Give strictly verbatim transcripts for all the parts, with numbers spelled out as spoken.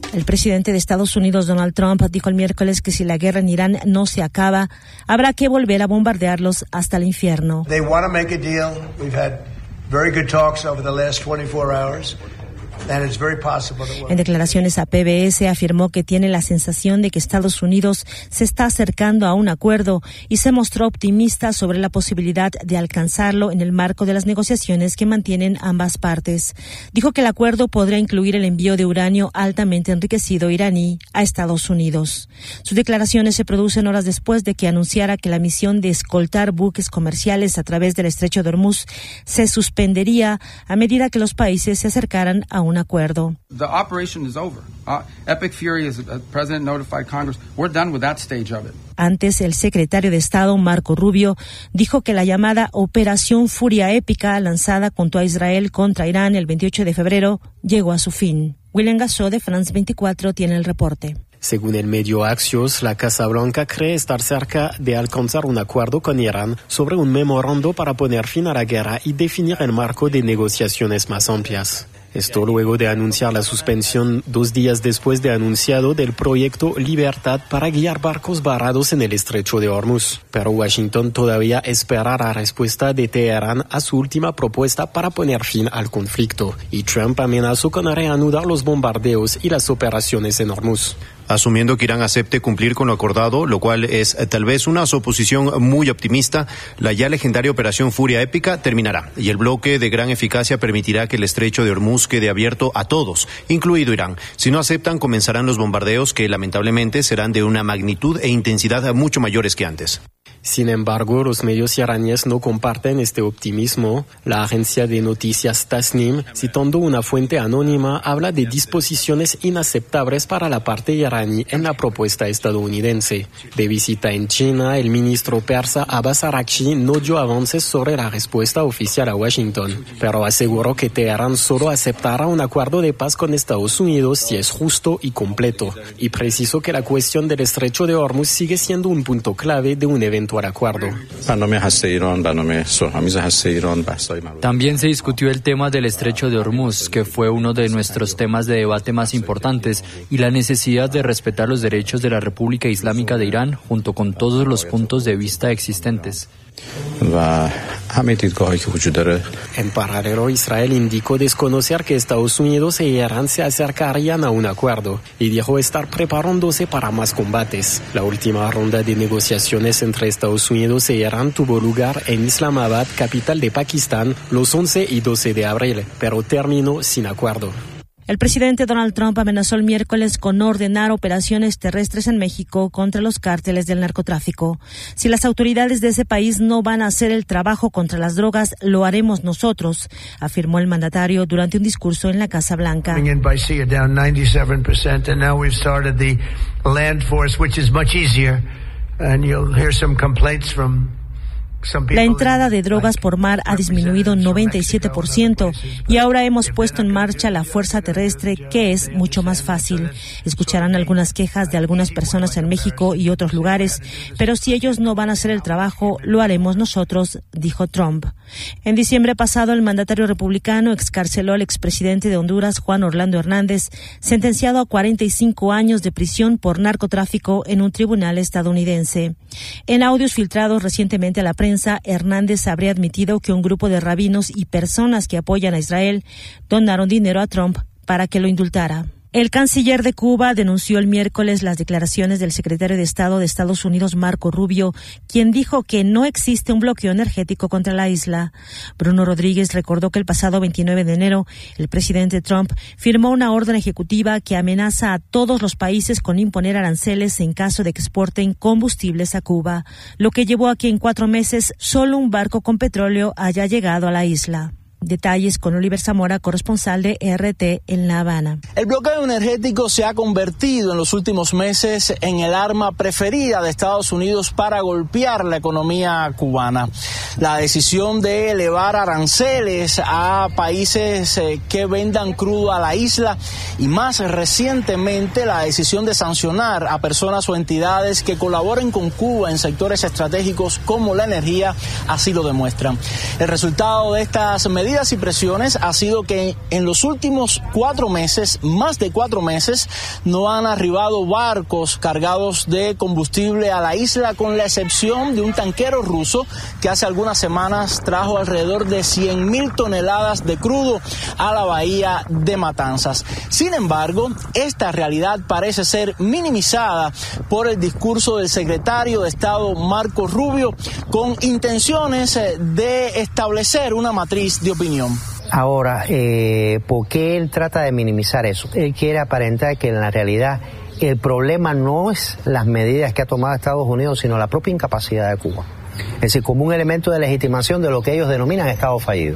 El presidente de Estados Unidos, Donald Trump, dijo el miércoles que si la guerra en Irán no se acaba, habrá que volver a bombardearlos hasta el infierno. They want to make a deal. We've had very good talks over the last twenty-four hours. En declaraciones a P B S afirmó que tiene la sensación de que Estados Unidos se está acercando a un acuerdo y se mostró optimista sobre la posibilidad de alcanzarlo en el marco de las negociaciones que mantienen ambas partes. Dijo que el acuerdo podría incluir el envío de uranio altamente enriquecido iraní a Estados Unidos. Sus declaraciones se producen horas después de que anunciara que la misión de escoltar buques comerciales a través del estrecho de Hormuz se suspendería a medida que los países se acercaran a un acuerdo. The operation is over. Uh, Epic Fury, as the president notified Congress, we're done with that stage of it. Antes, el secretario de Estado, Marco Rubio, dijo que la llamada Operación Furia Épica, lanzada junto a Israel contra Irán el veintiocho de febrero, llegó a su fin. William Gassot de France veinticuatro tiene el reporte. Según el medio Axios, la Casa Blanca cree estar cerca de alcanzar un acuerdo con Irán sobre un memorando para poner fin a la guerra y definir el marco de negociaciones más amplias. Esto luego de anunciar la suspensión dos días después de anunciado del proyecto Libertad para guiar barcos varados en el estrecho de Hormuz. Pero Washington todavía espera la respuesta de Teherán a su última propuesta para poner fin al conflicto. Y Trump amenazó con reanudar los bombardeos y las operaciones en Hormuz. Asumiendo que Irán acepte cumplir con lo acordado, lo cual es eh, tal vez una suposición muy optimista, la ya legendaria Operación Furia Épica terminará y el bloque de gran eficacia permitirá que el estrecho de Hormuz quede abierto a todos, incluido Irán. Si no aceptan, comenzarán los bombardeos que lamentablemente serán de una magnitud e intensidad mucho mayores que antes. Sin embargo, los medios iraníes no comparten este optimismo. La agencia de noticias Tasnim, citando una fuente anónima, habla de disposiciones inaceptables para la parte iraní en la propuesta estadounidense. De visita en China, el ministro persa Abbas Araghchi no dio avances sobre la respuesta oficial a Washington, pero aseguró que Teherán solo aceptará un acuerdo de paz con Estados Unidos si es justo y completo, y precisó que la cuestión del estrecho de Hormuz sigue siendo un punto clave de un evento al acuerdo. También se discutió el tema del estrecho de Hormuz, que fue uno de nuestros temas de debate más importantes, y la necesidad de respetar los derechos de la República Islámica de Irán, junto con todos los puntos de vista existentes. En paralelo, Israel indicó desconocer que Estados Unidos e Irán se acercarían a un acuerdo y dijo estar preparándose para más combates. La última ronda de negociaciones entre Estados Unidos e Irán tuvo lugar en Islamabad, capital de Pakistán, los once y doce de abril, pero terminó sin acuerdo. El presidente Donald Trump amenazó el miércoles con ordenar operaciones terrestres en México contra los cárteles del narcotráfico. Si las autoridades de ese país no van a hacer el trabajo contra las drogas, lo haremos nosotros, afirmó el mandatario durante un discurso en la Casa Blanca. La entrada de drogas por mar ha disminuido noventa y siete por ciento y ahora hemos puesto en marcha la fuerza terrestre, que es mucho más fácil. Escucharán algunas quejas de algunas personas en México y otros lugares, pero si ellos no van a hacer el trabajo, lo haremos nosotros, dijo Trump. En diciembre pasado, el mandatario republicano excarceló al expresidente de Honduras, Juan Orlando Hernández, sentenciado a cuarenta y cinco años de prisión por narcotráfico en un tribunal estadounidense. En audios filtrados recientemente a la prensa, Hernández habría admitido que un grupo de rabinos y personas que apoyan a Israel donaron dinero a Trump para que lo indultara. El canciller de Cuba denunció el miércoles las declaraciones del secretario de Estado de Estados Unidos, Marco Rubio, quien dijo que no existe un bloqueo energético contra la isla. Bruno Rodríguez recordó que el pasado veintinueve de enero, el presidente Trump firmó una orden ejecutiva que amenaza a todos los países con imponer aranceles en caso de que exporten combustibles a Cuba, lo que llevó a que en cuatro meses solo un barco con petróleo haya llegado a la isla. Detalles con Oliver Zamora, corresponsal de R T en La Habana. El bloqueo energético se ha convertido en los últimos meses en el arma preferida de Estados Unidos para golpear la economía cubana. La decisión de elevar aranceles a países eh, que vendan crudo a la isla y más recientemente la decisión de sancionar a personas o entidades que colaboren con Cuba en sectores estratégicos como la energía así lo demuestran. El resultado de estas medidas medidas y presiones ha sido que en los últimos cuatro meses, más de cuatro meses, no han arribado barcos cargados de combustible a la isla, con la excepción de un tanquero ruso que hace algunas semanas trajo alrededor de cien mil toneladas de crudo a la bahía de Matanzas. Sin embargo, esta realidad parece ser minimizada por el discurso del secretario de Estado Marco Rubio, con intenciones de establecer una matriz de opinión. Ahora, eh, ¿por qué él trata de minimizar eso? Él quiere aparentar que en la realidad el problema no es las medidas que ha tomado Estados Unidos, sino la propia incapacidad de Cuba. Es decir, como un elemento de legitimación de lo que ellos denominan Estado fallido.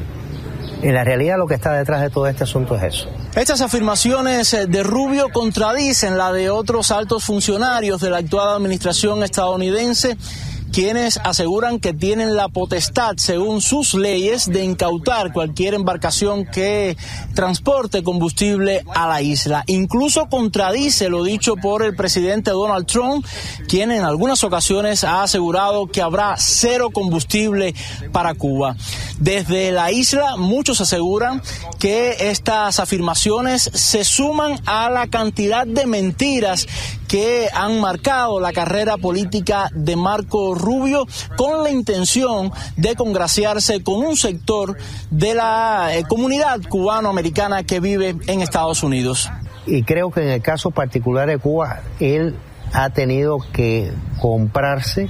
En la realidad lo que está detrás de todo este asunto es eso. Estas afirmaciones de Rubio contradicen la de otros altos funcionarios de la actual administración estadounidense, quienes aseguran que tienen la potestad, según sus leyes, de incautar cualquier embarcación que transporte combustible a la isla. Incluso contradice lo dicho por el presidente Donald Trump, quien en algunas ocasiones ha asegurado que habrá cero combustible para Cuba. Desde la isla, muchos aseguran que estas afirmaciones se suman a la cantidad de mentiras que han marcado la carrera política de Marco Rubio, con la intención de congraciarse con un sector de la eh, comunidad cubano-americana que vive en Estados Unidos. Y creo que en el caso particular de Cuba, él ha tenido que comprarse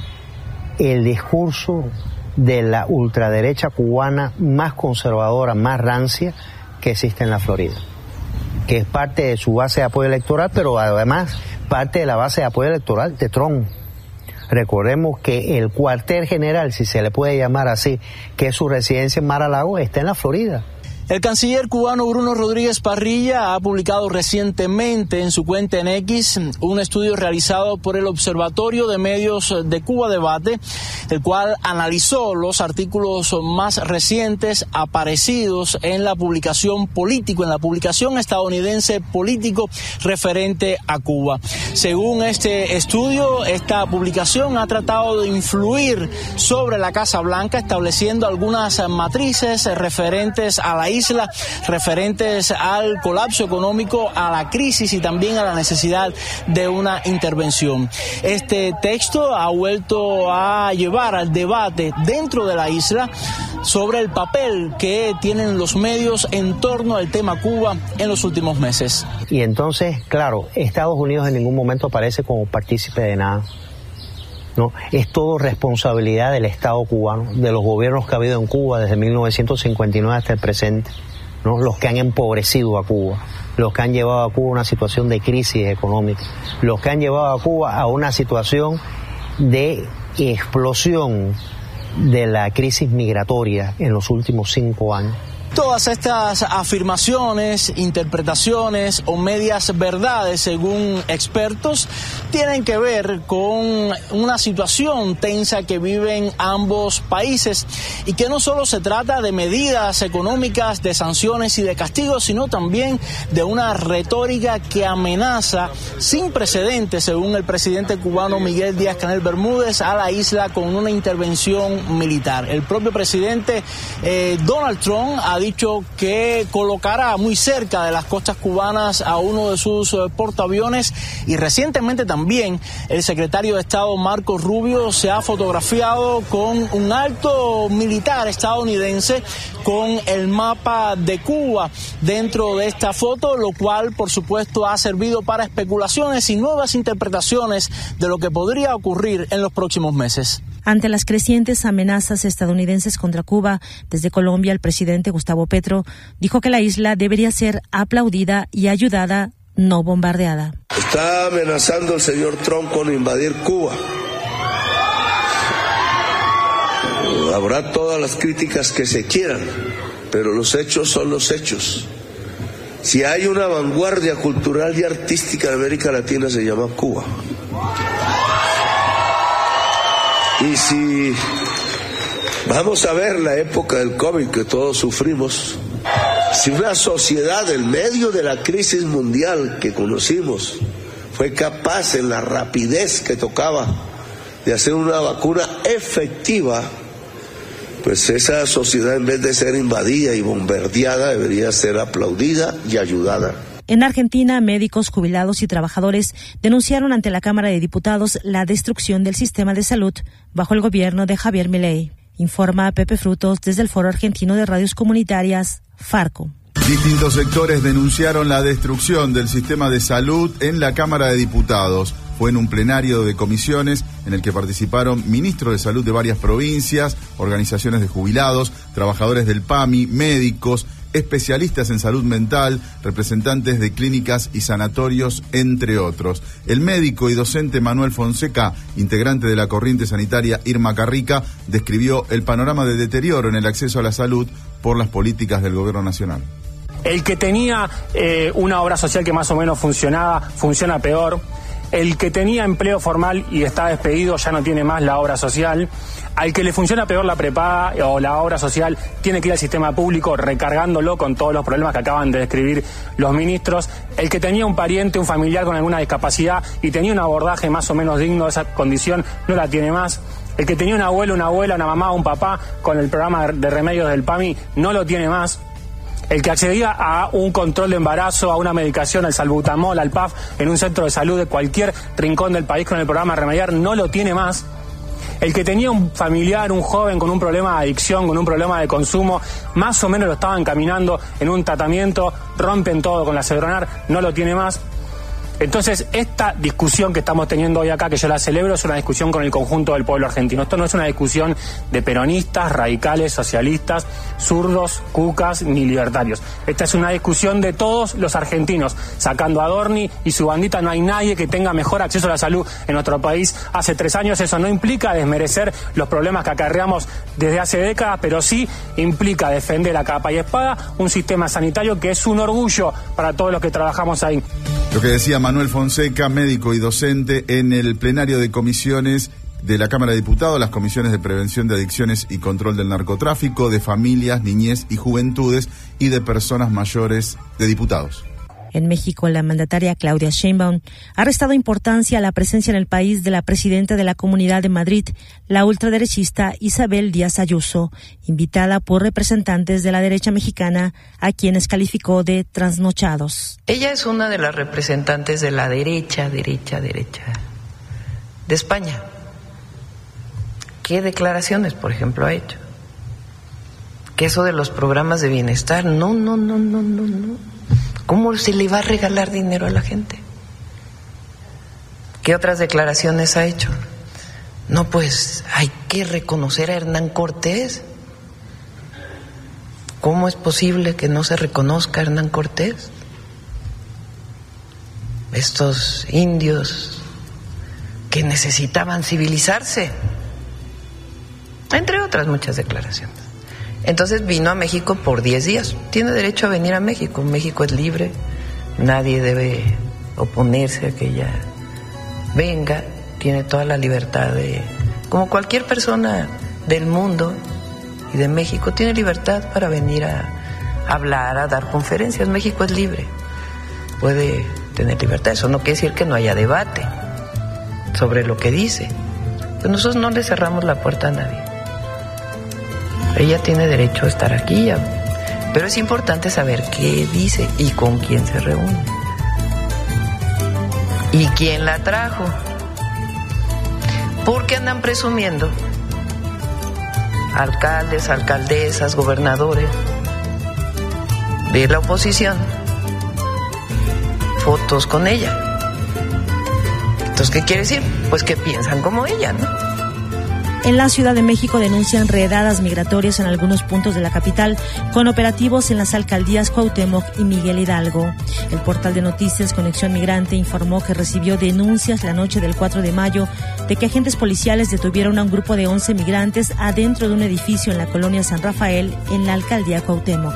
el discurso de la ultraderecha cubana más conservadora, más rancia que existe en la Florida, que es parte de su base de apoyo electoral, pero además parte de la base de apoyo electoral de Trump. Recordemos que el cuartel general, si se le puede llamar así, que es su residencia en Mar-a-Lago, está en la Florida. El canciller cubano Bruno Rodríguez Parrilla ha publicado recientemente en su cuenta en X un estudio realizado por el Observatorio de Medios de Cuba Debate, el cual analizó los artículos más recientes aparecidos en la publicación Político, en la publicación estadounidense Político referente a Cuba. Según este estudio, esta publicación ha tratado de influir sobre la Casa Blanca, estableciendo algunas matrices referentes a la isla, referentes al colapso económico, a la crisis y también a la necesidad de una intervención. Este texto ha vuelto a llevar al debate dentro de la isla sobre el papel que tienen los medios en torno al tema Cuba en los últimos meses. Y entonces, claro, Estados Unidos en ningún momento aparece como partícipe de nada. No, es todo responsabilidad del Estado cubano, de los gobiernos que ha habido en Cuba desde mil novecientos cincuenta y nueve hasta el presente, ¿no? Los que han empobrecido a Cuba, los que han llevado a Cuba a una situación de crisis económica, los que han llevado a Cuba a una situación de explosión de la crisis migratoria en los últimos cinco años. Todas estas afirmaciones, interpretaciones o medias verdades, según expertos, tienen que ver con una situación tensa que viven ambos países y que no solo se trata de medidas económicas, de sanciones y de castigos, sino también de una retórica que amenaza sin precedentes, según el presidente cubano Miguel Díaz-Canel Bermúdez, a la isla con una intervención militar. El propio presidente eh, Donald Trump ha dicho que colocará muy cerca de las costas cubanas a uno de sus eh, portaaviones, y recientemente también el secretario de Estado Marco Rubio se ha fotografiado con un alto militar estadounidense con el mapa de Cuba dentro de esta foto, lo cual por supuesto ha servido para especulaciones y nuevas interpretaciones de lo que podría ocurrir en los próximos meses. Ante las crecientes amenazas estadounidenses contra Cuba, desde Colombia el presidente Gustavo Petro dijo que la isla debería ser aplaudida y ayudada, no bombardeada. Está amenazando el señor Trump con invadir Cuba. Habrá todas las críticas que se quieran, pero los hechos son los hechos. Si hay una vanguardia cultural y artística de América Latina, se llama Cuba. Y si vamos a ver la época del COVID que todos sufrimos, si una sociedad en medio de la crisis mundial que conocimos fue capaz en la rapidez que tocaba de hacer una vacuna efectiva, pues esa sociedad, en vez de ser invadida y bombardeada, debería ser aplaudida y ayudada. En Argentina, médicos, jubilados y trabajadores denunciaron ante la Cámara de Diputados la destrucción del sistema de salud bajo el gobierno de Javier Milei. Informa Pepe Frutos desde el Foro Argentino de Radios Comunitarias, Farco. Distintos sectores denunciaron la destrucción del sistema de salud en la Cámara de Diputados. Fue en un plenario de comisiones en el que participaron ministros de salud de varias provincias, organizaciones de jubilados, trabajadores del P A M I, médicos, especialistas en salud mental, representantes de clínicas y sanatorios, entre otros. El médico y docente Manuel Fonseca, integrante de la corriente sanitaria Irma Carrica, describió el panorama de deterioro en el acceso a la salud por las políticas del gobierno nacional. El que tenía eh, una obra social que más o menos funcionaba, funciona peor. El que tenía empleo formal y está despedido ya no tiene más la obra social. Al que le funciona peor la prepaga o la obra social tiene que ir al sistema público recargándolo con todos los problemas que acaban de describir los ministros. El que tenía un pariente, un familiar con alguna discapacidad y tenía un abordaje más o menos digno de esa condición no la tiene más. El que tenía un abuelo, una abuela, una mamá, un papá con el programa de remedios del P A M I no lo tiene más. El que accedía a un control de embarazo, a una medicación, al salbutamol, al P A F, en un centro de salud de cualquier rincón del país con el programa Remediar, no lo tiene más. El que tenía un familiar, un joven con un problema de adicción, con un problema de consumo, más o menos lo estaba encaminando en un tratamiento, rompen todo con la Cedronar, no lo tiene más. Entonces, esta discusión que estamos teniendo hoy acá, que yo la celebro, es una discusión con el conjunto del pueblo argentino. Esto no es una discusión de peronistas, radicales, socialistas, zurdos, cucas, ni libertarios. Esta es una discusión de todos los argentinos. Sacando a Adorni y su bandita, no hay nadie que tenga mejor acceso a la salud en nuestro país hace tres años. Eso no implica desmerecer los problemas que acarreamos desde hace décadas, pero sí implica defender a capa y espada un sistema sanitario que es un orgullo para todos los que trabajamos ahí. Lo que decía Manuel Fonseca, médico y docente, en el plenario de comisiones de la Cámara de Diputados, las comisiones de prevención de adicciones y control del narcotráfico, de familias, niñez y juventudes y de personas mayores de diputados. En México, la mandataria Claudia Sheinbaum ha restado importancia a la presencia en el país de la presidenta de la Comunidad de Madrid, la ultraderechista Isabel Díaz Ayuso, invitada por representantes de la derecha mexicana, a quienes calificó de trasnochados. Ella es una de las representantes de la derecha, derecha, derecha de España. ¿Qué declaraciones, por ejemplo, ha hecho? Que eso de los programas de bienestar, no, no, no, no, no, no. ¿Cómo se le va a regalar dinero a la gente? ¿Qué otras declaraciones ha hecho? No, pues hay que reconocer a Hernán Cortés. ¿Cómo es posible que no se reconozca a Hernán Cortés? Estos indios que necesitaban civilizarse, entre otras muchas declaraciones. Entonces vino a México por diez días. Tiene derecho a venir a México. México es libre. Nadie debe oponerse a que ella venga. Tiene toda la libertad de... Como cualquier persona del mundo y de México, tiene libertad para venir a hablar, a dar conferencias. México es libre. Puede tener libertad. Eso no quiere decir que no haya debate sobre lo que dice. Pero nosotros no le cerramos la puerta a nadie. Ella tiene derecho a estar aquí, pero es importante saber qué dice y con quién se reúne y quién la trajo, porque andan presumiendo alcaldes, alcaldesas, gobernadores de la oposición fotos con ella. Entonces, ¿qué quiere decir? Pues que piensan como ella, ¿no? En la Ciudad de México denuncian redadas migratorias en algunos puntos de la capital, con operativos en las alcaldías Cuauhtémoc y Miguel Hidalgo. El portal de noticias Conexión Migrante informó que recibió denuncias la noche del cuatro de mayo de que agentes policiales detuvieron a un grupo de once migrantes adentro de un edificio en la colonia San Rafael, en la alcaldía Cuauhtémoc.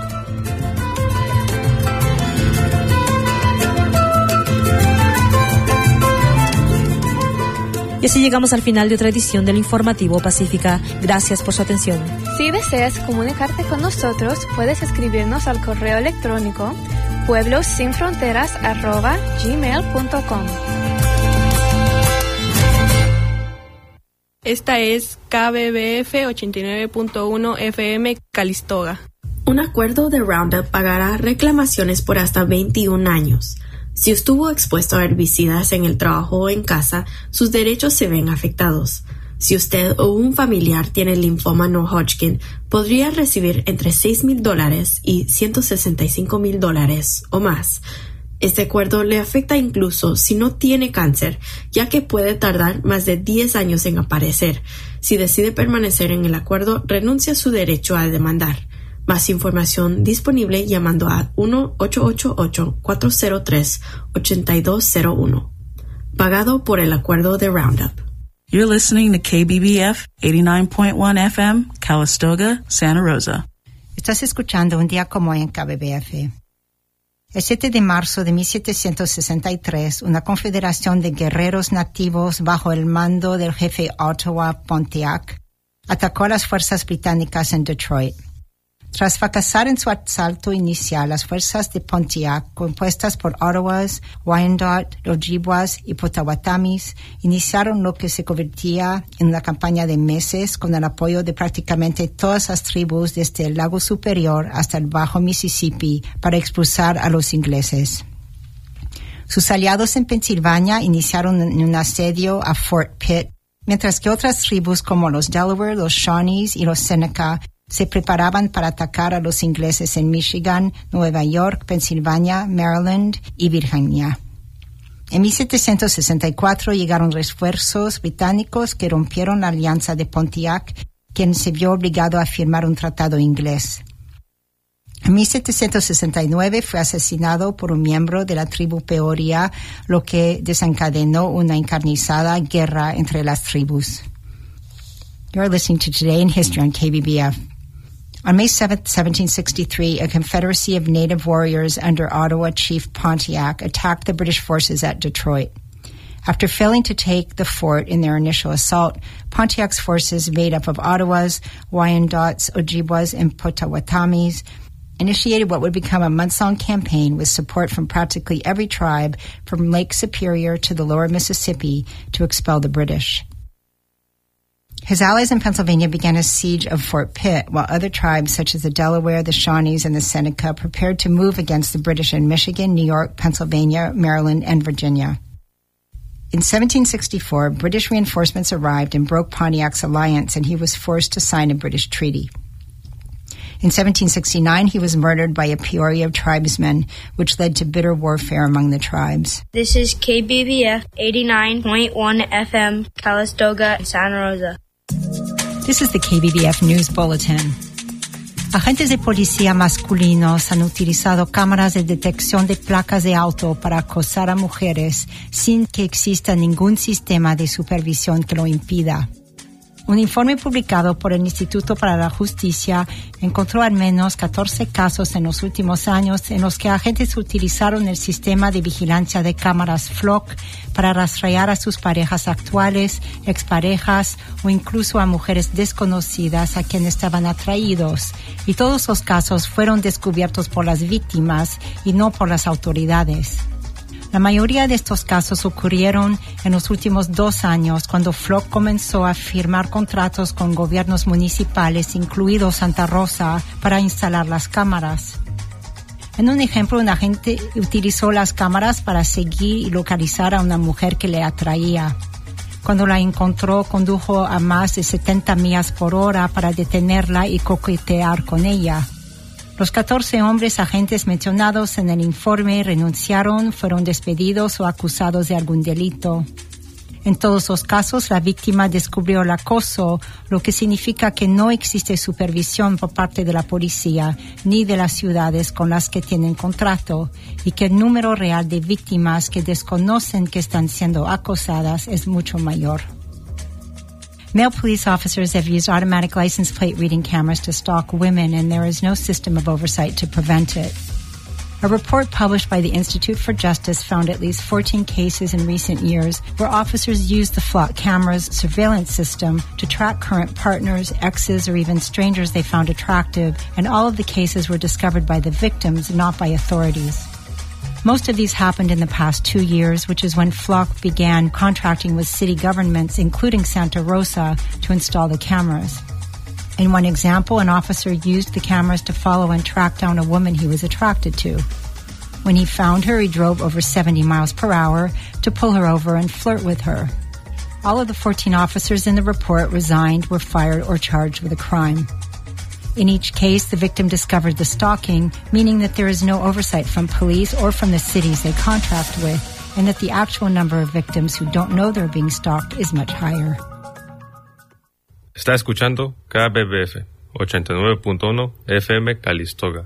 Y así llegamos al final de otra edición del Informativo Pacífica. Gracias por su atención. Si deseas comunicarte con nosotros, puedes escribirnos al correo electrónico pueblosinfronteras arroba gmail punto com. Esta es K B B F ochenta y nueve punto uno F M Calistoga. Un acuerdo de Roundup pagará reclamaciones por hasta veintiún años. Si estuvo expuesto a herbicidas en el trabajo o en casa, sus derechos se ven afectados. Si usted o un familiar tiene linfoma no Hodgkin, podría recibir entre seis mil dólares y ciento sesenta y cinco mil dólares o más. Este acuerdo le afecta incluso si no tiene cáncer, ya que puede tardar más de diez años en aparecer. Si decide permanecer en el acuerdo, renuncia a su derecho a demandar. Más información disponible llamando a uno ocho ocho ocho, cuatro cero tres, ocho dos cero uno. Pagado por el acuerdo de Roundup. You're listening to K B B F eighty-nine point one F M, Calistoga, Santa Rosa. Estás escuchando un día como hoy en K B B F. El siete de marzo de mil setecientos sesenta y tres, una confederación de guerreros nativos bajo el mando del jefe Ottawa Pontiac atacó a las fuerzas británicas en Detroit. Tras fracasar en su asalto inicial, las fuerzas de Pontiac, compuestas por Ottawas, Wyandot, Ojibwas y Potawatomis, iniciaron lo que se convertía en una campaña de meses con el apoyo de prácticamente todas las tribus desde el lago superior hasta el bajo Mississippi para expulsar a los ingleses. Sus aliados en Pensilvania iniciaron un asedio a Fort Pitt, mientras que otras tribus como los Delaware, los Shawnees y los Seneca se preparaban para atacar a los ingleses en Michigan, Nueva York, Pensilvania, Maryland y Virginia. En mil setecientos sesenta y cuatro llegaron refuerzos británicos que rompieron la alianza de Pontiac, quien se vio obligado a firmar un tratado inglés. En mil setecientos sesenta y nueve fue asesinado por un miembro de la tribu Peoria, lo que desencadenó una encarnizada guerra entre las tribus. You're listening to Today in History on K B B F. On May seventh, seventeen sixty-three, a confederacy of native warriors under Ottawa Chief Pontiac attacked the British forces at Detroit. After failing to take the fort in their initial assault, Pontiac's forces, made up of Ottawas, Wyandots, Ojibwas, and Potawatomis, initiated what would become a months-long campaign with support from practically every tribe from Lake Superior to the lower Mississippi to expel the British. His allies in Pennsylvania began a siege of Fort Pitt, while other tribes such as the Delaware, the Shawnees, and the Seneca prepared to move against the British in Michigan, New York, Pennsylvania, Maryland, and Virginia. In seventeen sixty-four, British reinforcements arrived and broke Pontiac's alliance, and he was forced to sign a British treaty. In seventeen sixty-nine, he was murdered by a Peoria tribesman, which led to bitter warfare among the tribes. This is K B B F eighty-nine point one F M, Calistoga, Santa Rosa. This is the K B B F News Bulletin. Agentes de policía masculinos han utilizado cámaras de detección de placas de auto para acosar a mujeres sin que exista ningún sistema de supervisión que lo impida. Un informe publicado por el Instituto para la Justicia encontró al menos catorce casos en los últimos años en los que agentes utilizaron el sistema de vigilancia de cámaras F L O C para rastrear a sus parejas actuales, exparejas o incluso a mujeres desconocidas a quienes estaban atraídos. Y todos los casos fueron descubiertos por las víctimas y no por las autoridades. La mayoría de estos casos ocurrieron en los últimos dos años, cuando F L O C comenzó a firmar contratos con gobiernos municipales, incluido Santa Rosa, para instalar las cámaras. En un ejemplo, un agente utilizó las cámaras para seguir y localizar a una mujer que le atraía. Cuando la encontró, condujo a más de setenta millas por hora para detenerla y coquetear con ella. Los catorce hombres agentes mencionados en el informe renunciaron, fueron despedidos o acusados de algún delito. En todos los casos, la víctima descubrió el acoso, lo que significa que no existe supervisión por parte de la policía ni de las ciudades con las que tienen contrato, y que el número real de víctimas que desconocen que están siendo acosadas es mucho mayor. Male police officers have used automatic license plate reading cameras to stalk women, and there is no system of oversight to prevent it. A report published by the Institute for Justice found at least fourteen cases in recent years where officers used the F L O C camera's surveillance system to track current partners, exes, or even strangers they found attractive, and all of the cases were discovered by the victims, not by authorities. Most of these happened in the past two years, which is when Flock began contracting with city governments, including Santa Rosa, to install the cameras. In one example, an officer used the cameras to follow and track down a woman he was attracted to. When he found her, he drove over seventy miles per hour to pull her over and flirt with her. All of the fourteen officers in the report resigned, were fired, or charged with a crime. In each case, the victim discovered the stalking, meaning that there is no oversight from police or from the cities they contract with, and that the actual number of victims who don't know they're being stalked is much higher. Está escuchando K B B F ochenta y nueve punto uno F M Calistoga.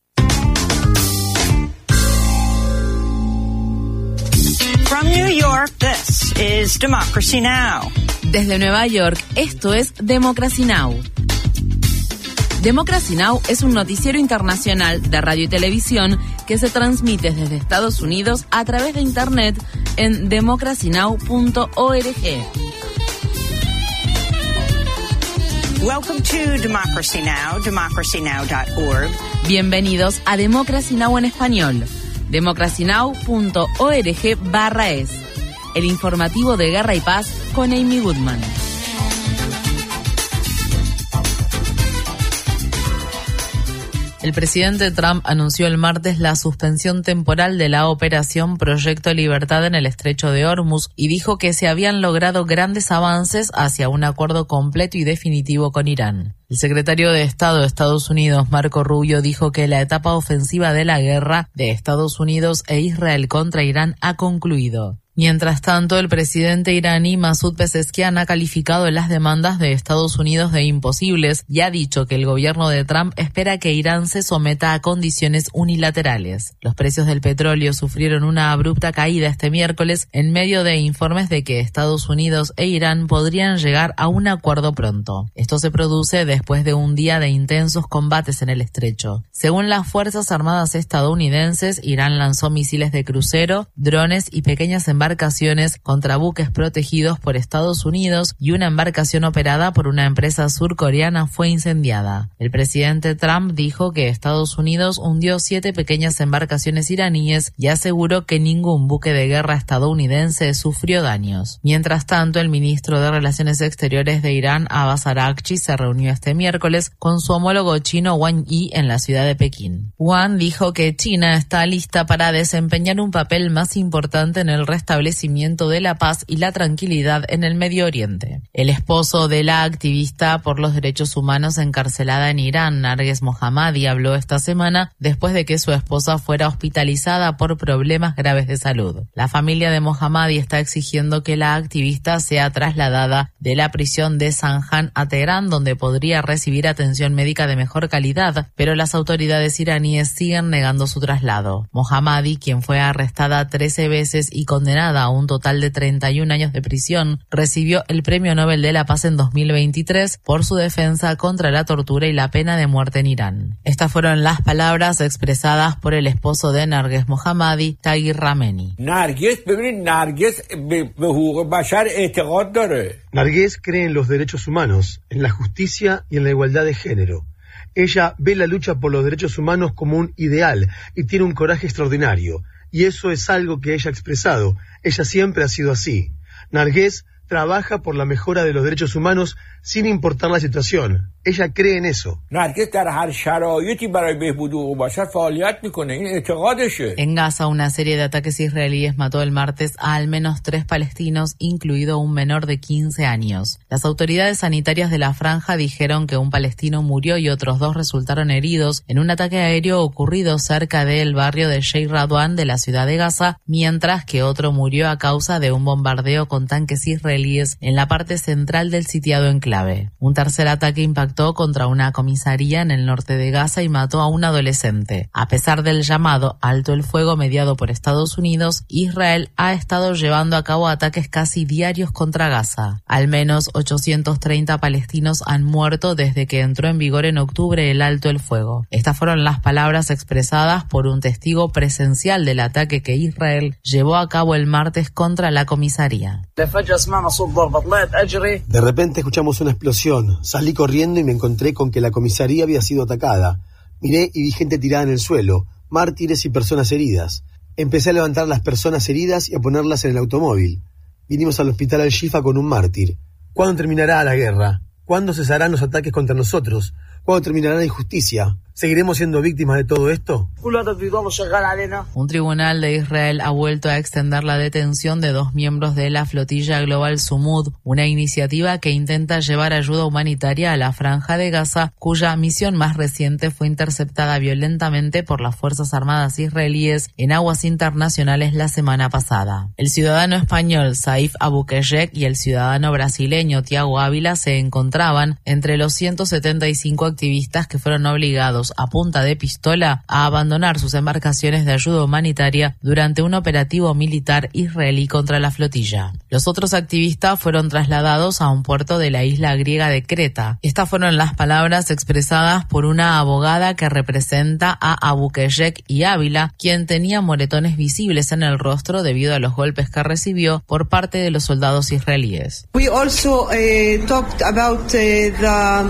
From New York, this is Democracy Now! Desde Nueva York, esto es Democracy Now! Democracy Now! Es un noticiero internacional de radio y televisión que se transmite desde Estados Unidos a través de Internet en democracy now punto org. Welcome to Democracy Now!, democracy now dot org. Bienvenidos a Democracy Now! En español. democracy now punto org barra es. El informativo de Guerra y Paz con Amy Goodman. El presidente Trump anunció el martes la suspensión temporal de la operación Proyecto Libertad en el Estrecho de Hormuz y dijo que se habían logrado grandes avances hacia un acuerdo completo y definitivo con Irán. El secretario de Estado de Estados Unidos, Marco Rubio, dijo que la etapa ofensiva de la guerra de Estados Unidos e Israel contra Irán ha concluido. Mientras tanto, el presidente iraní Masoud Pezeshkian ha calificado las demandas de Estados Unidos de imposibles y ha dicho que el gobierno de Trump espera que Irán se someta a condiciones unilaterales. Los precios del petróleo sufrieron una abrupta caída este miércoles en medio de informes de que Estados Unidos e Irán podrían llegar a un acuerdo pronto. Esto se produce después de un día de intensos combates en el estrecho. Según las Fuerzas Armadas estadounidenses, Irán lanzó misiles de crucero, drones y pequeñas embarcaciones embarcaciones contra buques protegidos por Estados Unidos y una embarcación operada por una empresa surcoreana fue incendiada. El presidente Trump dijo que Estados Unidos hundió siete pequeñas embarcaciones iraníes y aseguró que ningún buque de guerra estadounidense sufrió daños. Mientras tanto, el ministro de Relaciones Exteriores de Irán, Abbas Araghchi, se reunió este miércoles con su homólogo chino Wang Yi en la ciudad de Pekín. Wang dijo que China está lista para desempeñar un papel más importante en el restablecimiento de la paz y la tranquilidad en el Medio Oriente. El esposo de la activista por los derechos humanos encarcelada en Irán, Narges Mohammadi, habló esta semana después de que su esposa fuera hospitalizada por problemas graves de salud. La familia de Mohammadi está exigiendo que la activista sea trasladada de la prisión de Zanjan a Teherán, donde podría recibir atención médica de mejor calidad, pero las autoridades iraníes siguen negando su traslado. Mohammadi, quien fue arrestada trece veces y condenada a un total de treinta y un años de prisión, recibió el Premio Nobel de la Paz en dos mil veintitrés por su defensa contra la tortura y la pena de muerte en Irán. Estas fueron las palabras expresadas por el esposo de Narges Mohammadi, Tagir Rameni. Narges cree en los derechos humanos, en la justicia y en la igualdad de género. Ella ve la lucha por los derechos humanos como un ideal y tiene un coraje extraordinario. Y eso es algo que ella ha expresado. Ella siempre ha sido así. Narges trabaja por la mejora de los derechos humanos sin importar la situación. Ella cree en eso. En Gaza, una serie de ataques israelíes mató el martes a al menos tres palestinos, incluido un menor de quince años. Las autoridades sanitarias de la franja dijeron que un palestino murió y otros dos resultaron heridos en un ataque aéreo ocurrido cerca del barrio de Sheikh Radwan de la ciudad de Gaza, mientras que otro murió a causa de un bombardeo con tanques israelíes en la parte central del sitiado enclave. Un tercer ataque impactó contra una comisaría en el norte de Gaza y mató a un adolescente. A pesar del llamado alto el fuego mediado por Estados Unidos, Israel ha estado llevando a cabo ataques casi diarios contra Gaza. Al menos ochocientos treinta palestinos han muerto desde que entró en vigor en octubre el alto el fuego. Estas fueron las palabras expresadas por un testigo presencial del ataque que Israel llevó a cabo el martes contra la comisaría. De repente escuchamos una explosión. Salí corriendo y me encontré con que la comisaría había sido atacada. Miré y vi gente tirada en el suelo, mártires y personas heridas. Empecé a levantar a las personas heridas y a ponerlas en el automóvil. Vinimos al hospital Al-Shifa con un mártir. ¿Cuándo terminará la guerra? ¿Cuándo cesarán los ataques contra nosotros? ¿Cuándo terminará la injusticia? ¿Seguiremos siendo víctimas de todo esto? Un tribunal de Israel ha vuelto a extender la detención de dos miembros de la flotilla global Sumud, una iniciativa que intenta llevar ayuda humanitaria a la Franja de Gaza, cuya misión más reciente fue interceptada violentamente por las Fuerzas Armadas israelíes en aguas internacionales la semana pasada. El ciudadano español Saif Abukeshek y el ciudadano brasileño Tiago Ávila se encontraban entre los ciento setenta y cinco activistas que fueron obligados a punta de pistola a abandonar sus embarcaciones de ayuda humanitaria durante un operativo militar israelí contra la flotilla. Los otros activistas fueron trasladados a un puerto de la isla griega de Creta. Estas fueron las palabras expresadas por una abogada que representa a Abukeshek y Ávila, quien tenía moretones visibles en el rostro debido a los golpes que recibió por parte de los soldados israelíes. We also uh, talked about uh, the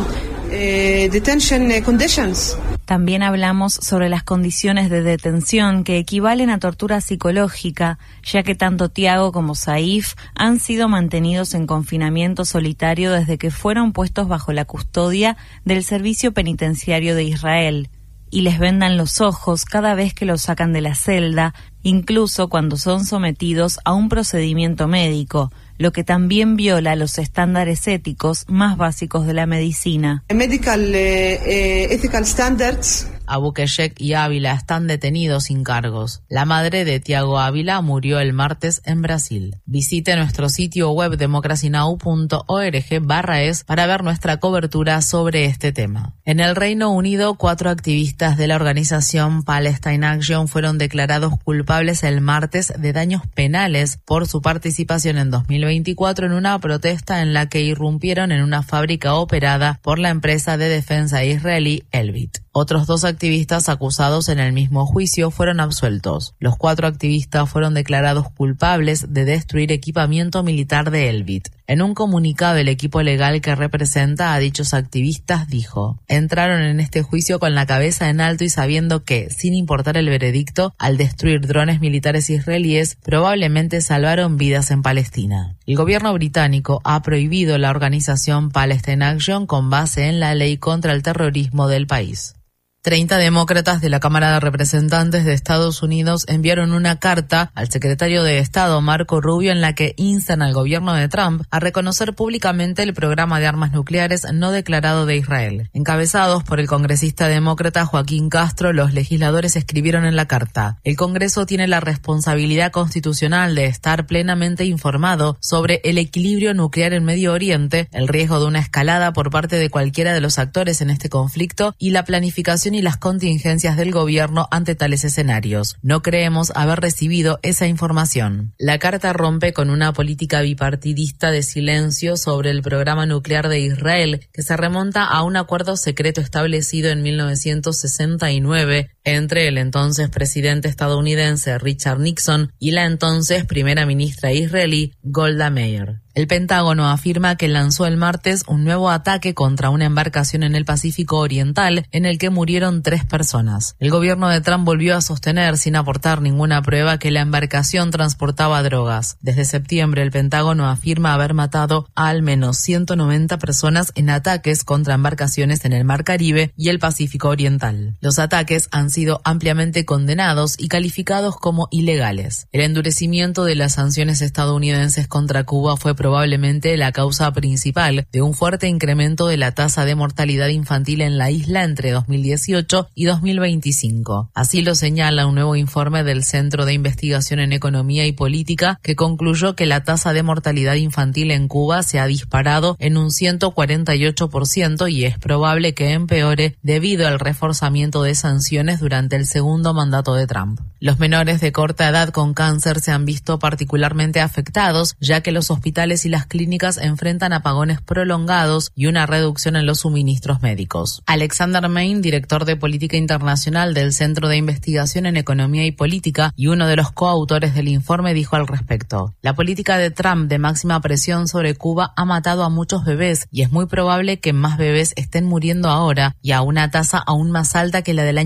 uh, detention conditions. También hablamos sobre las condiciones de detención que equivalen a tortura psicológica, ya que tanto Tiago como Saif han sido mantenidos en confinamiento solitario desde que fueron puestos bajo la custodia del Servicio Penitenciario de Israel, y les vendan los ojos cada vez que los sacan de la celda, incluso cuando son sometidos a un procedimiento médico, lo que también viola los estándares éticos más básicos de la medicina. Medical uh, uh, ethical standards. Abukeshek y Ávila están detenidos sin cargos. La madre de Tiago Ávila murió el martes en Brasil. Visite nuestro sitio web democracynow punto org barra es para ver nuestra cobertura sobre este tema. En el Reino Unido, cuatro activistas de la organización Palestine Action fueron declarados culpables el martes de daños penales por su participación en dos mil veinticuatro en una protesta en la que irrumpieron en una fábrica operada por la empresa de defensa israelí Elbit. Otros dos activistas acusados en el mismo juicio fueron absueltos. Los cuatro activistas fueron declarados culpables de destruir equipamiento militar de Elbit. En un comunicado, el equipo legal que representa a dichos activistas dijo: entraron en este juicio con la cabeza en alto y sabiendo que, sin importar el veredicto, al destruir drones militares israelíes, probablemente salvaron vidas en Palestina. El gobierno británico ha prohibido la organización Palestine Action con base en la ley contra el terrorismo del país. Treinta demócratas de la Cámara de Representantes de Estados Unidos enviaron una carta al secretario de Estado Marco Rubio en la que instan al gobierno de Trump a reconocer públicamente el programa de armas nucleares no declarado de Israel. Encabezados por el congresista demócrata Joaquín Castro, los legisladores escribieron en la carta: el Congreso tiene la responsabilidad constitucional de estar plenamente informado sobre el equilibrio nuclear en Medio Oriente, el riesgo de una escalada por parte de cualquiera de los actores en este conflicto y la planificación y las contingencias del gobierno ante tales escenarios. No creemos haber recibido esa información. La carta rompe con una política bipartidista de silencio sobre el programa nuclear de Israel, que se remonta a un acuerdo secreto establecido en mil novecientos sesenta y nueve entre el entonces presidente estadounidense Richard Nixon y la entonces primera ministra israelí Golda Meir. El Pentágono afirma que lanzó el martes un nuevo ataque contra una embarcación en el Pacífico Oriental en el que murieron tres personas. El gobierno de Trump volvió a sostener, sin aportar ninguna prueba, que la embarcación transportaba drogas. Desde septiembre, el Pentágono afirma haber matado a al menos ciento noventa personas en ataques contra embarcaciones en el Mar Caribe y el Pacífico Oriental. Los ataques han sido ampliamente condenados y calificados como ilegales. El endurecimiento de las sanciones estadounidenses contra Cuba fue probablemente la causa principal de un fuerte incremento de la tasa de mortalidad infantil en la isla entre dos mil dieciocho y dos mil veinticinco. Así lo señala un nuevo informe del Centro de Investigación en Economía y Política, que concluyó que la tasa de mortalidad infantil en Cuba se ha disparado en un ciento cuarenta y ocho por ciento y es probable que empeore debido al reforzamiento de sanciones durante el segundo mandato de Trump. Los menores de corta edad con cáncer se han visto particularmente afectados, ya que los hospitales y las clínicas enfrentan apagones prolongados y una reducción en los suministros médicos. Alexander Main, director de Política Internacional del Centro de Investigación en Economía y Política y uno de los coautores del informe, dijo al respecto: la política de Trump de máxima presión sobre Cuba ha matado a muchos bebés y es muy probable que más bebés estén muriendo ahora y a una tasa aún más alta que la del año pasado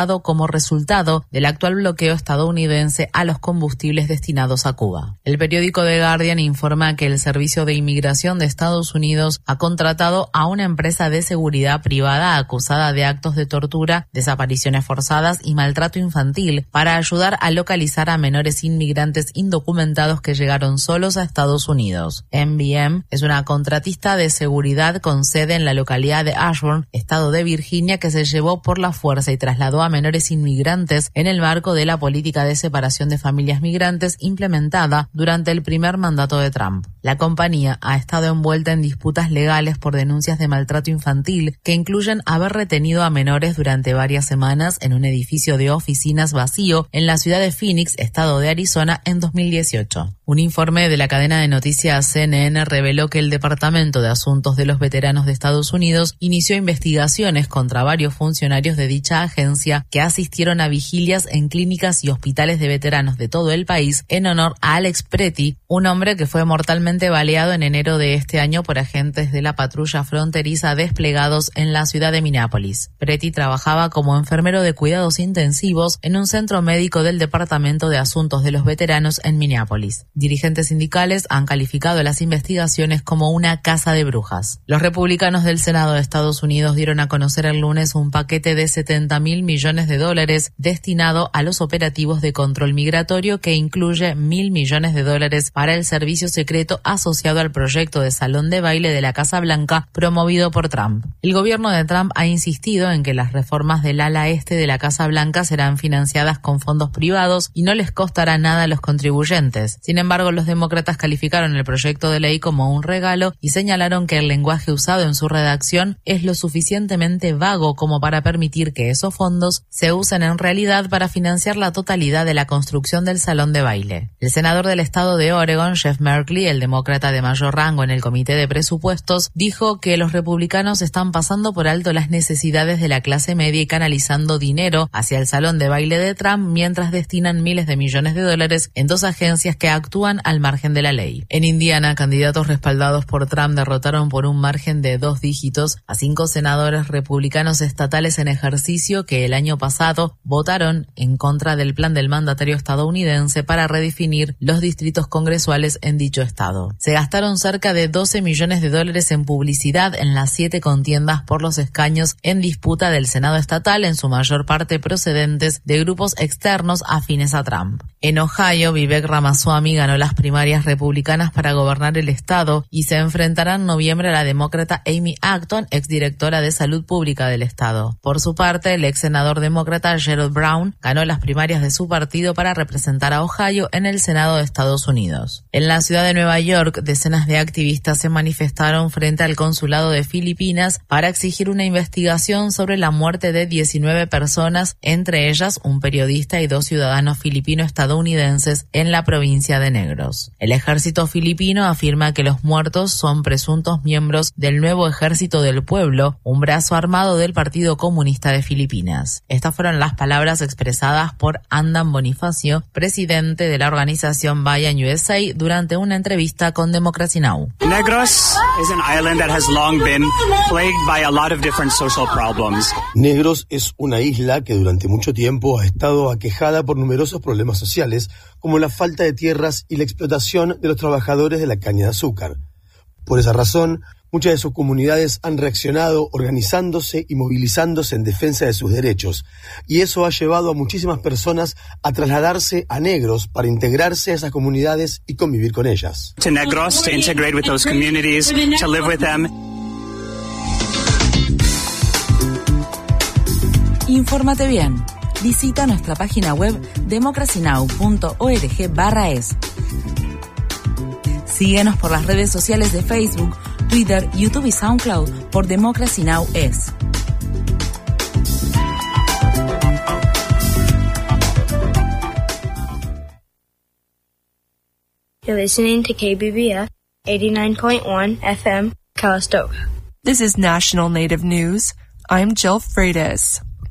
dado como resultado del actual bloqueo estadounidense a los combustibles destinados a Cuba. El periódico The Guardian informa que el Servicio de Inmigración de Estados Unidos ha contratado a una empresa de seguridad privada acusada de actos de tortura, desapariciones forzadas y maltrato infantil para ayudar a localizar a menores inmigrantes indocumentados que llegaron solos a Estados Unidos. M B M es una contratista de seguridad con sede en la localidad de Ashburn, estado de Virginia, que se llevó por la fuerza y trasladó a menores inmigrantes en el marco de la política de separación de familias migrantes implementada durante el primer mandato de Trump. La compañía ha estado envuelta en disputas legales por denuncias de maltrato infantil que incluyen haber retenido a menores durante varias semanas en un edificio de oficinas vacío en la ciudad de Phoenix, estado de Arizona, en dos mil dieciocho. Un informe de la cadena de noticias C N N reveló que el Departamento de Asuntos de los Veteranos de Estados Unidos inició investigaciones contra varios funcionarios de dicha agencia que asistieron a vigilias en clínicas y hospitales de veteranos de todo el país en honor a Alex Pretty, un hombre que fue mortalmente baleado en enero de este año por agentes de la patrulla fronteriza desplegados en la ciudad de Minneapolis. Pretty trabajaba como enfermero de cuidados intensivos en un centro médico del Departamento de Asuntos de los Veteranos en Minneapolis. Dirigentes sindicales han calificado las investigaciones como una caza de brujas. Los republicanos del Senado de Estados Unidos dieron a conocer el lunes un paquete de setenta mil millones de dólares destinado a los operativos de control migratorio que incluye mil millones de dólares para el servicio secreto asociado al proyecto de salón de baile de la Casa Blanca promovido por Trump. El gobierno de Trump ha insistido en que las reformas del ala este de la Casa Blanca serán financiadas con fondos privados y no les costará nada a los contribuyentes. Sin embargo, los demócratas calificaron el proyecto de ley como un regalo y señalaron que el lenguaje usado en su redacción es lo suficientemente vago como para permitir que esos fondos se usen en realidad para financiar la totalidad de la construcción del salón de baile. El senador del estado de Oregon, Jeff Merkley, el demócrata de mayor rango en el comité de presupuestos, dijo que los republicanos están pasando por alto las necesidades de la clase media y canalizando dinero hacia el salón de baile de Trump mientras destinan miles de millones de dólares en dos agencias que actúan al margen de la ley. En Indiana, candidatos respaldados por Trump derrotaron por un margen de dos dígitos a cinco senadores republicanos estatales en ejercicio que el año pasado votaron en contra del plan del mandatario estadounidense para redefinir los distritos congresuales en dicho estado. Se gastaron cerca de doce millones de dólares en publicidad en las siete contiendas por los escaños en disputa del Senado estatal, en su mayor parte procedentes de grupos externos afines a Trump. En Ohio, Vivek Ramaswamy ganó las primarias republicanas para gobernar el estado y se enfrentará en noviembre a la demócrata Amy Acton, exdirectora de Salud Pública del estado. Por su parte, el ex senador demócrata Gerald Brown ganó las primarias de su partido para representar a Ohio en el Senado de Estados Unidos. En la ciudad de Nueva York, decenas de activistas se manifestaron frente al consulado de Filipinas para exigir una investigación sobre la muerte de diecinueve personas, entre ellas un periodista y dos ciudadanos filipino-estadounidenses en la provincia de Negros. El ejército filipino afirma que los muertos son presuntos miembros del Nuevo Ejército del Pueblo, un brazo armado del Partido Comunista de Filipinas. Estas fueron las palabras expresadas por Andan Bonifacio, presidente de la organización Bayan U S A, durante una entrevista con Democracy Now! Negros is an island that has long been plagued by a lot of different social problems. Negros es una isla que durante mucho tiempo ha estado aquejada por numerosos problemas sociales, como la falta de tierras y la explotación de los trabajadores de la caña de azúcar. Por esa razón, muchas de sus comunidades han reaccionado organizándose y movilizándose en defensa de sus derechos, y eso ha llevado a muchísimas personas a trasladarse a Negros para integrarse a esas comunidades y convivir con ellas. To Negros, to integrate with those communities, to live with them. Infórmate bien. Visita nuestra página web democracy now punto org barra es. Síguenos por las redes sociales de Facebook, Twitter, YouTube y SoundCloud por Democracy Now! Es. You're listening to K B B F eighty-nine point one F M, Calistoga. This is National Native News. I'm Jill Freitas.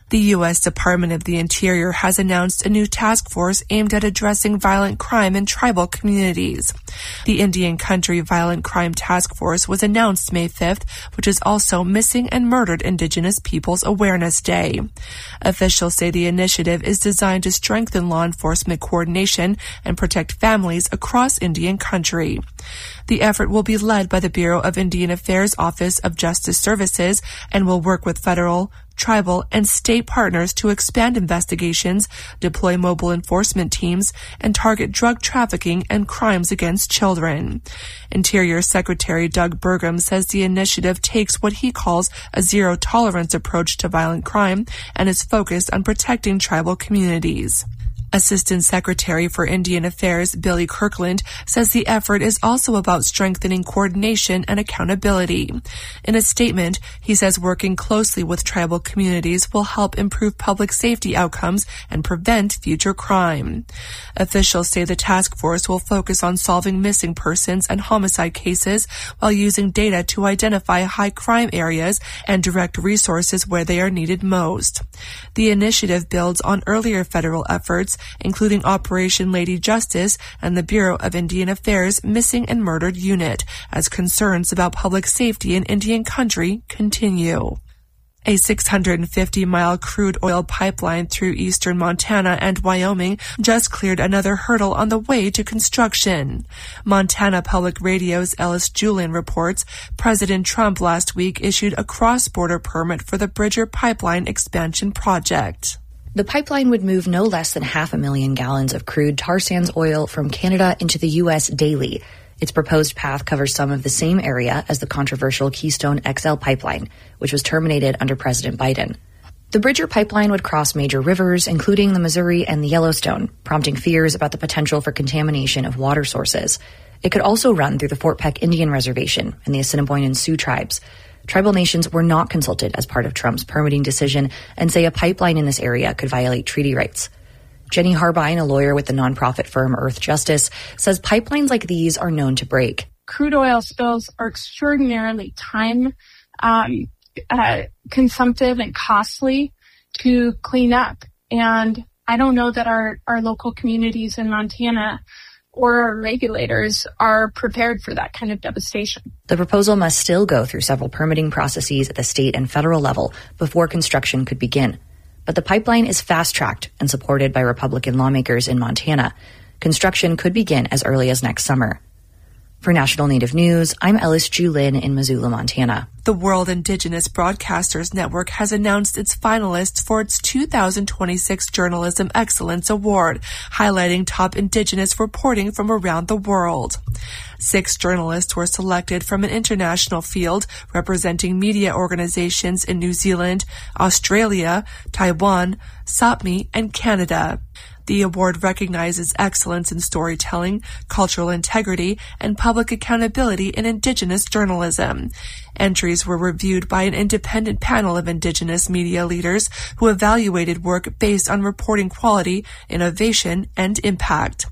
The U S Department of the Interior has announced a new task force aimed at addressing violent crime in tribal communities. The Indian Country Violent Crime Task Force was announced May fifth, which is also Missing and Murdered Indigenous Peoples Awareness Day. Officials say the initiative is designed to strengthen law enforcement coordination and protect families across Indian country. The effort will be led by the Bureau of Indian Affairs Office of Justice Services and will work with federal, tribal, and state partners to expand investigations, deploy mobile enforcement teams, and target drug trafficking and crimes against children. Interior Secretary Doug Burgum says the initiative takes what he calls a zero-tolerance approach to violent crime and is focused on protecting tribal communities. Assistant Secretary for Indian Affairs Billy Kirkland says the effort is also about strengthening coordination and accountability. In a statement, he says working closely with tribal communities will help improve public safety outcomes and prevent future crime. Officials say the task force will focus on solving missing persons and homicide cases while using data to identify high crime areas and direct resources where they are needed most. The initiative builds on earlier federal efforts, including Operation Lady Justice and the Bureau of Indian Affairs Missing and Murdered Unit, as concerns about public safety in Indian country continue. A six hundred fifty mile crude oil pipeline through eastern Montana and Wyoming just cleared another hurdle on the way to construction. Montana Public Radio's Ellis Julien reports President Trump last week issued a cross-border permit for the Bridger Pipeline expansion project. The pipeline would move no less than half a million gallons of crude tar sands oil from Canada into the U S daily. Its proposed path covers some of the same area as the controversial Keystone X L pipeline, which was terminated under President Biden. The Bridger pipeline would cross major rivers, including the Missouri and the Yellowstone, prompting fears about the potential for contamination of water sources. It could also run through the Fort Peck Indian Reservation and the Assiniboine and Sioux tribes. Tribal nations were not consulted as part of Trump's permitting decision and say a pipeline in this area could violate treaty rights. Jenny Harbine, a lawyer with the nonprofit firm Earth Justice, says pipelines like these are known to break. Crude oil spills are extraordinarily time um, uh, consumptive and costly to clean up. And I don't know that our, our local communities in Montana or our regulators are prepared for that kind of devastation. The proposal must still go through several permitting processes at the state and federal level before construction could begin. But the pipeline is fast-tracked and supported by Republican lawmakers in Montana. Construction could begin as early as next summer. For National Native News, I'm Ellis Julien in Missoula, Montana. The World Indigenous Broadcasters Network has announced its finalists for its two thousand twenty-six Journalism Excellence Award, highlighting top Indigenous reporting from around the world. Six journalists were selected from an international field representing media organizations in New Zealand, Australia, Taiwan, Sapmi, and Canada. The award recognizes excellence in storytelling, cultural integrity, and public accountability in Indigenous journalism. Entries were reviewed by an independent panel of Indigenous media leaders who evaluated work based on reporting quality, innovation, and impact.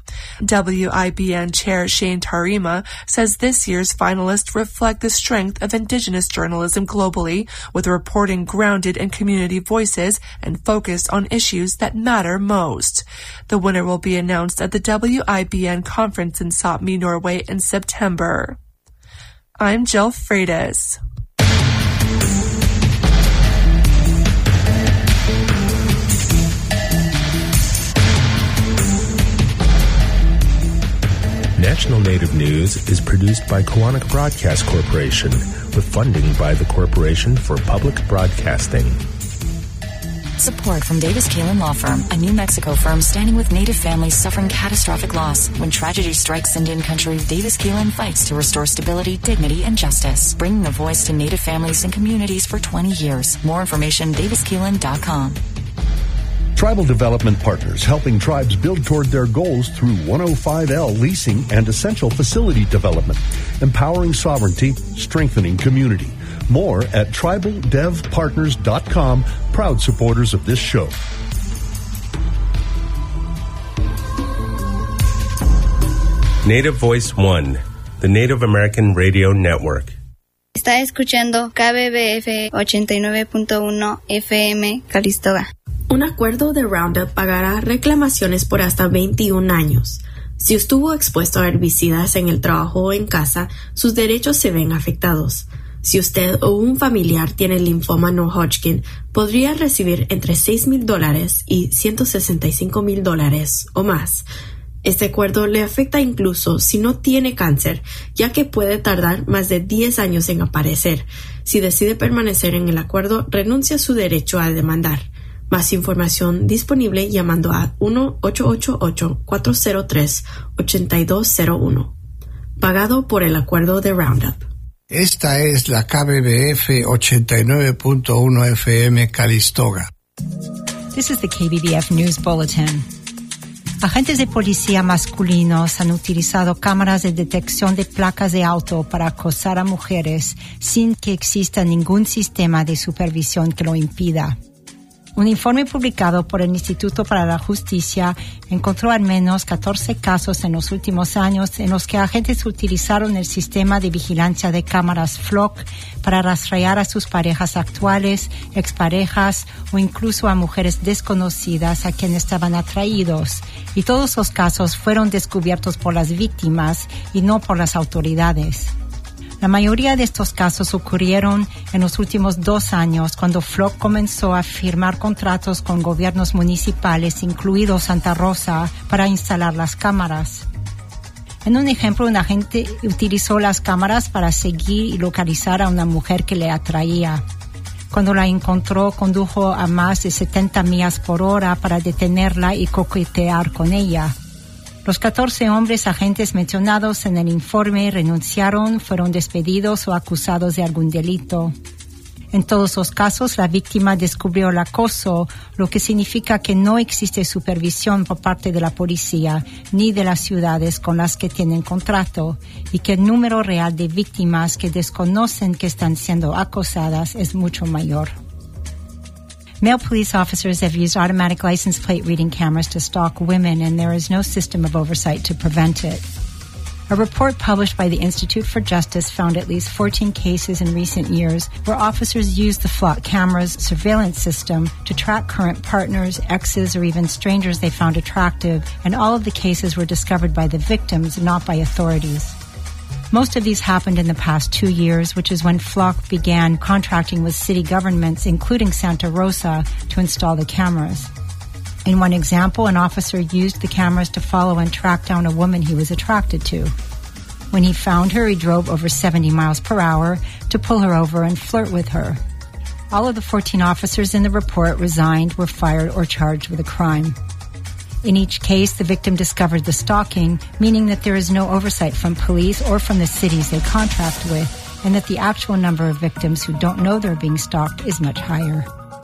W I B N Chair Shane Tarima says this year's finalists reflect the strength of Indigenous journalism globally, with reporting grounded in community voices and focused on issues that matter most. The winner will be announced at the W I B N conference in Sapmi, Norway in September. I'm Jill Freitas. National Native News is produced by Koahnic Broadcast Corporation with funding by the Corporation for Public Broadcasting. Support from Davis Kalin Law Firm, a New Mexico firm standing with Native families suffering catastrophic loss. When tragedy strikes Indian country, Davis Kalin fights to restore stability, dignity, and justice, bringing a voice to Native families and communities for twenty years. More information, davis kalin dot com. Tribal Development Partners, helping tribes build toward their goals through one oh five L leasing and essential facility development, empowering sovereignty, strengthening community. More at tribal dev partners dot com, proud supporters of this show. Native Voice One, the Native American Radio Network. Está escuchando K B B F ochenta y nueve punto uno F M Calistoga. Un acuerdo de Roundup pagará reclamaciones por hasta veintiún años. Si estuvo expuesto a herbicidas en el trabajo o en casa, sus derechos se ven afectados. Si usted o un familiar tiene linfoma no Hodgkin, podría recibir entre seis mil dólares y ciento sesenta y cinco mil dólares o más. Este acuerdo le afecta incluso si no tiene cáncer, ya que puede tardar más de diez años en aparecer. Si decide permanecer en el acuerdo, renuncia a su derecho a demandar. Más información disponible llamando a uno ocho ocho ocho, cuatro cero tres, ocho dos cero uno. Pagado por el acuerdo de Roundup. Esta es la K B B F ochenta y nueve punto uno F M Calistoga. This is the K B B F News Bulletin. Agentes de policía masculinos han utilizado cámaras de detección de placas de auto para acosar a mujeres sin que exista ningún sistema de supervisión que lo impida. Un informe publicado por el Instituto para la Justicia encontró al menos catorce casos en los últimos años en los que agentes utilizaron el sistema de vigilancia de cámaras F L O C para rastrear a sus parejas actuales, exparejas o incluso a mujeres desconocidas a quienes estaban atraídos. Y todos los casos fueron descubiertos por las víctimas y no por las autoridades. La mayoría de estos casos ocurrieron en los últimos dos años, cuando F L O C comenzó a firmar contratos con gobiernos municipales, incluido Santa Rosa, para instalar las cámaras. En un ejemplo, un agente utilizó las cámaras para seguir y localizar a una mujer que le atraía. Cuando la encontró, condujo a más de setenta millas por hora para detenerla y coquetear con ella. Los catorce hombres agentes mencionados en el informe renunciaron, fueron despedidos o acusados de algún delito. En todos los casos, la víctima descubrió el acoso, lo que significa que no existe supervisión por parte de la policía ni de las ciudades con las que tienen contrato, y que el número real de víctimas que desconocen que están siendo acosadas es mucho mayor. Male police officers have used automatic license plate reading cameras to stalk women, and there is no system of oversight to prevent it. A report published by the Institute for Justice found at least fourteen cases in recent years where officers used the F L O C camera's surveillance system to track current partners, exes, or even strangers they found attractive, and all of the cases were discovered by the victims, not by authorities. Most of these happened in the past two years, which is when F L O C began contracting with city governments, including Santa Rosa, to install the cameras. In one example, an officer used the cameras to follow and track down a woman he was attracted to. When he found her, he drove over seventy miles per hour to pull her over and flirt with her. All of the fourteen officers in the report resigned, were fired, or charged with a crime. In each case, the victim discovered the stalking, meaning that there is no oversight from police or from the cities they contract with, and that the actual number of victims who don't know they're being stalked is much higher.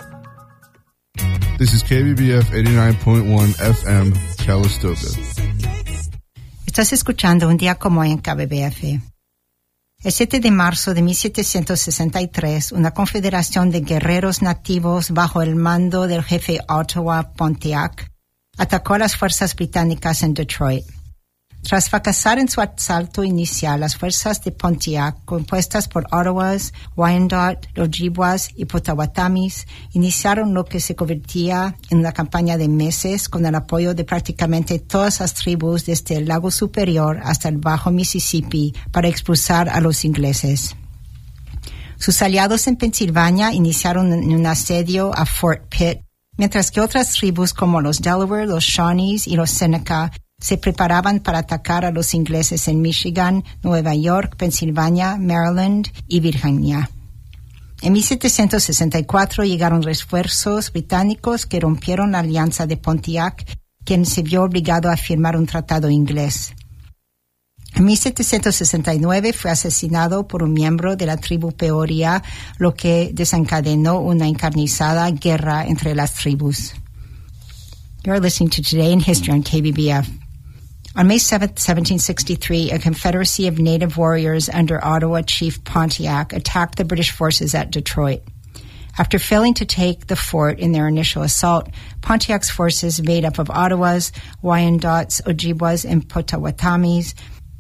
This is K B B F eighty-nine point one F M, Calistoga. Estás escuchando un día como hoy en K B B F. El siete de marzo de mil setecientos sesenta y tres, una confederación de guerreros nativos bajo el mando del jefe Ottawa Pontiac atacó a las fuerzas británicas en Detroit. Tras fracasar en su asalto inicial, las fuerzas de Pontiac, compuestas por Ottawas, Wyandot, Ojibwas y Potawatomis, iniciaron lo que se convertía en una campaña de meses con el apoyo de prácticamente todas las tribus desde el lago superior hasta el bajo Mississippi para expulsar a los ingleses. Sus aliados en Pensilvania iniciaron un asedio a Fort Pitt, mientras que otras tribus como los Delaware, los Shawnees y los Seneca se preparaban para atacar a los ingleses en Michigan, Nueva York, Pensilvania, Maryland y Virginia. En mil setecientos sesenta y cuatro llegaron refuerzos británicos que rompieron la alianza de Pontiac, quien se vio obligado a firmar un tratado inglés. En mil setecientos sesenta y nueve fue asesinado por un miembro de la tribu Peoria, lo que desencadenó una encarnizada guerra entre las tribus. You're listening to Today in History on K B B F. On May seventh, seventeen sixty-three, a confederacy of native warriors under Ottawa Chief Pontiac attacked the British forces at Detroit. After failing to take the fort in their initial assault, Pontiac's forces, made up of Ottawas, Wyandots, Ojibwas, and Potawatomis,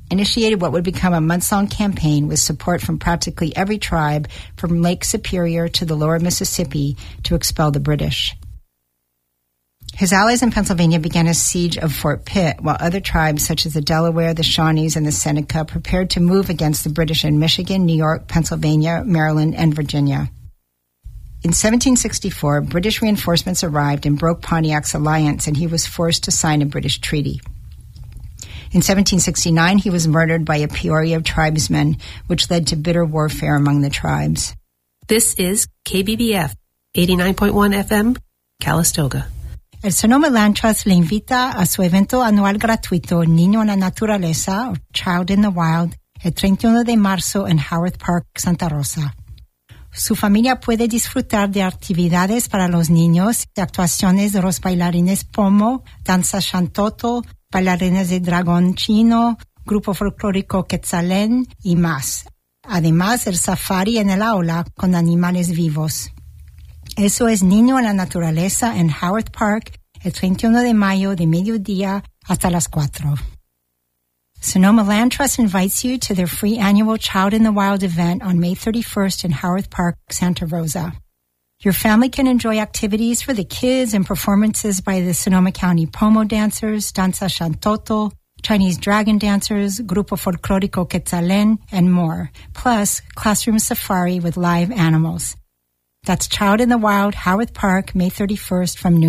initiated what would become a months-long campaign with support from practically every tribe from Lake Superior to the lower Mississippi to expel the British. His allies in Pennsylvania began a siege of Fort Pitt, while other tribes such as the Delaware, the Shawnees, and the Seneca prepared to move against the British in Michigan, New York, Pennsylvania, Maryland, and Virginia. In seventeen sixty-four, British reinforcements arrived and broke Pontiac's alliance, and he was forced to sign a British treaty. In seventeen sixty-nine, he was murdered by a Peoria tribesman, which led to bitter warfare among the tribes. This is K B B F, eighty-nine point one F M, Calistoga. El Sonoma Land Trust le invita a su evento anual gratuito Niño en la Naturaleza, o Child in the Wild, el treinta y uno de marzo en Howarth Park, Santa Rosa. Su familia puede disfrutar de actividades para los niños, de actuaciones de los bailarines Pomo, danza Shantoto, bailarines de dragón chino, grupo folclórico Quetzalén y más. Además, el safari en el aula con animales vivos. Eso es Niño en la Naturaleza en Howarth Park el treinta y uno de mayo de mediodía hasta las cuatro. Sonoma Land Trust invites you to their free annual Child in the Wild event on May thirty-first in Howarth Park, Santa Rosa. Your family can enjoy activities for the kids and performances by the Sonoma County Pomo dancers, Danza Shantoto, Chinese dragon dancers, Grupo Folclórico Quetzalén, and more, plus classroom safari with live animals. That's Child in the Wild, Howarth Park, May thirty-first from noon